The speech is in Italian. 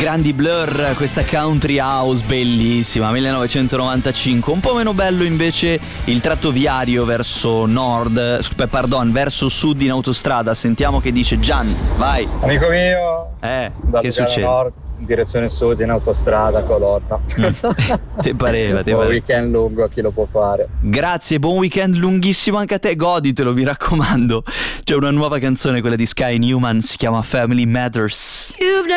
Grandi Blur, questa country house bellissima, 1995. Un po' meno bello invece il tratto viario verso verso sud in autostrada. Sentiamo che dice Gian, vai. Amico mio, che succede? Nord, in direzione sud in autostrada, Colonna. Te pareva. Un weekend lungo a chi lo può fare. Grazie, buon weekend lunghissimo anche a te, goditelo, mi raccomando. C'è una nuova canzone, quella di Sky Newman, si chiama Family Matters.